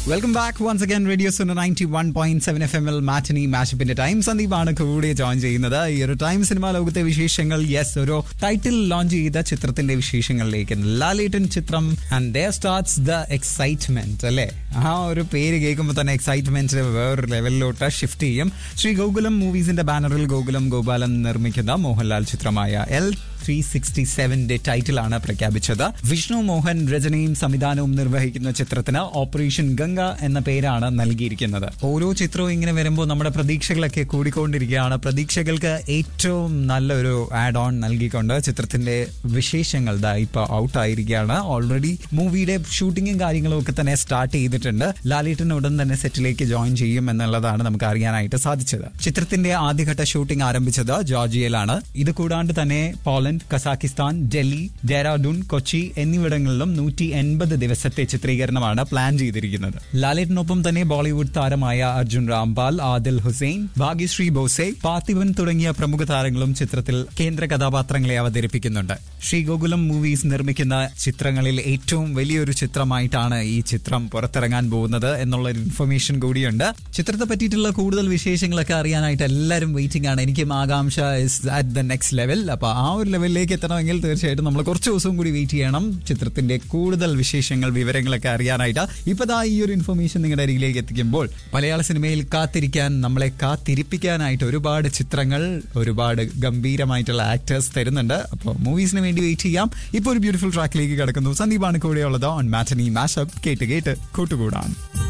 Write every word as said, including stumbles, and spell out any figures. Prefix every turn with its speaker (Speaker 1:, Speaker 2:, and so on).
Speaker 1: Welcome back once again radio സുന ninety one point seven F M L matinee മാഷപ്പിന്റെ time. സന്ദീപാണ് കൂടെ join ചെയ്യുന്നത്. ഈ ഒരു time cinema ലോകത്തെ വിശേഷങ്ങൾ, യെസ്, ഒരു ടൈറ്റിൽ ലോഞ്ച് ചെയ്ത ചിത്രത്തിന്റെ വിശേഷങ്ങളിലേക്ക്. ലാലേട്ടൻ ചിത്രം and their starts the excitement അല്ലേ? ആ ഒരു പേര് കേൾക്കുമ്പോൾ തന്നെ എക്സൈറ്റ്മെന്റ് വേറൊരു ലെവലിലോട്ട് ഷിഫ്റ്റ് ചെയ്യും. ശ്രീ ഗോകുലം മൂവീസിന്റെ ബാനറിൽ ഗോകുലം ഗോപാലൻ നിർമ്മിക്കുന്ന മോഹൻലാൽ ചിത്രമായ എൽ ത്രീ സിക്സ്റ്റി സെവന്റെ ടൈറ്റിലാണ് പ്രഖ്യാപിച്ചത്. വിഷ്ണു മോഹൻ രചനയും സംവിധാനവും നിർവഹിക്കുന്ന ചിത്രത്തിന് ഓപ്പറേഷൻ ഗംഗ എന്ന പേരാണ് നൽകിയിരിക്കുന്നത്. ഓരോ ചിത്രവും ഇങ്ങനെ വരുമ്പോൾ നമ്മുടെ പ്രതീക്ഷകളൊക്കെ കൂടിക്കൊണ്ടിരിക്കുകയാണ്. പ്രതീക്ഷകൾക്ക് ഏറ്റവും നല്ലൊരു ആഡ് ഓൺ നൽകിക്കൊണ്ട് ചിത്രത്തിന്റെ വിശേഷങ്ങൾ ദാ ഇപ്പൊ ഔട്ട് ആയിരിക്കുകയാണ്. ഓൾറെഡി മൂവിയുടെ ഷൂട്ടിങ്ങും കാര്യങ്ങളും ഒക്കെ തന്നെ സ്റ്റാർട്ട് ചെയ്തിട്ടുണ്ട്. ലാലേട്ടൻ ഉടൻ തന്നെ സെറ്റിലേക്ക് ജോയിൻ ചെയ്യും എന്നുള്ളതാണ് നമുക്ക് അറിയാനായിട്ട് സാധിച്ചത്. ചിത്രത്തിന്റെ ആദ്യഘട്ട ഷൂട്ടിംഗ് ആരംഭിച്ചത് ജോർജിയയിലാണ്. ഇത് കൂടാണ്ട് തന്നെ പോളണ്ട്, കസാക്കിസ്ഥാൻ, ഡൽഹി, ഡെറാഡൂൺ, കൊച്ചി എന്നിവിടങ്ങളിലും നൂറ്റി എൺപത് ദിവസത്തെ ചിത്രീകരണമാണ് പ്ലാൻ ചെയ്തിരിക്കുന്നത്. ലാലേട്ടിനൊപ്പം തന്നെ ബോളിവുഡ് താരമായ അർജുൻ രാംപാൽ, ആദിൽ ഹുസൈൻ, ഭാഗ്യശ്രീ ബോസെ, പാർത്ഥിവൻ തുടങ്ങിയ പ്രമുഖ താരങ്ങളും ചിത്രത്തിൽ കേന്ദ്ര കഥാപാത്രങ്ങളെ അവതരിപ്പിക്കുന്നുണ്ട്. ശ്രീ ഗോകുലം മൂവീസ് നിർമ്മിക്കുന്ന ചിത്രങ്ങളിൽ ഏറ്റവും വലിയൊരു ചിത്രമായിട്ടാണ് ഈ ചിത്രം പുറത്തിറങ്ങാൻ പോകുന്നത് എന്നുള്ള ഇൻഫർമേഷൻ കൂടിയുണ്ട്. ചിത്രത്തെ പറ്റിയിട്ടുള്ള കൂടുതൽ വിശേഷങ്ങളൊക്കെ അറിയാനായിട്ട് എല്ലാവരും വെയിറ്റിംഗ് ആണ്. എനിക്കും ആകാംക്ഷ is at the next level. അപ്പൊ ആ ഒരു ലെവലിലേക്ക് എത്തണമെങ്കിൽ തീർച്ചയായിട്ടും നമ്മൾ കുറച്ച് ദിവസവും കൂടി വെയിറ്റ് ചെയ്യണം ചിത്രത്തിന്റെ കൂടുതൽ വിശേഷങ്ങൾ, വിവരങ്ങളൊക്കെ അറിയാനായിട്ട്. ഇപ്പതാ ഈ ഒരു ഇൻഫർമേഷൻ നിങ്ങളുടെ അരികിലേക്ക് എത്തിക്കുമ്പോൾ മലയാള സിനിമയിൽ കാത്തിരിക്കാൻ, നമ്മളെ കാത്തിരിപ്പിക്കാനായിട്ട് ഒരുപാട് ചിത്രങ്ങൾ, ഒരുപാട് ഗംഭീരമായിട്ടുള്ള ആക്ടേഴ്സ് തരുന്നുണ്ട്. അപ്പോൾ മൂവീസിന് വേണ്ടി വെയിറ്റ് ചെയ്യാം. ഇപ്പോൾ ഒരു ബ്യൂട്ടിഫുൾ ട്രാക്കിലേക്ക് കിടക്കുന്നു. സന്ദീപാണ് കൂടെയുള്ളത് ഓൺ മാറ്റനി മാഷപ്പ്. കേട്ട് കേട്ട് കൂട്ടുകൂടാൻ.